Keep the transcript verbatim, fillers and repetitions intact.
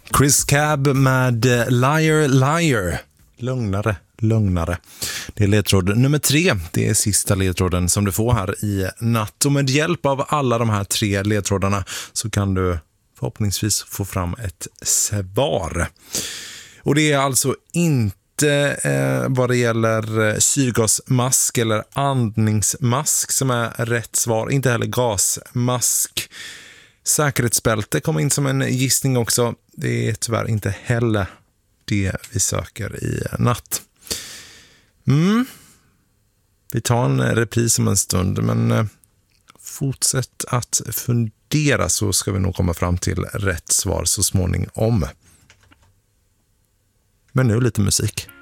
Chris Cab med Liar Liar. Lugnare, lugnare. Det är ledtråd nummer tre. Det är sista ledtråden som du får här i natt. Och med hjälp av alla de här tre ledtrådarna så kan du förhoppningsvis få fram ett svar. Och det är alltså inte eh, vad det gäller syrgasmask eller andningsmask som är rätt svar. Inte heller gasmask. Säkerhetsbälte kom in som en gissning också. Det är tyvärr inte heller det vi söker i natt. Mm. Vi tar en repris om en stund, men fortsätt att fundera så ska vi nog komma fram till rätt svar så småningom. Men nu lite musik.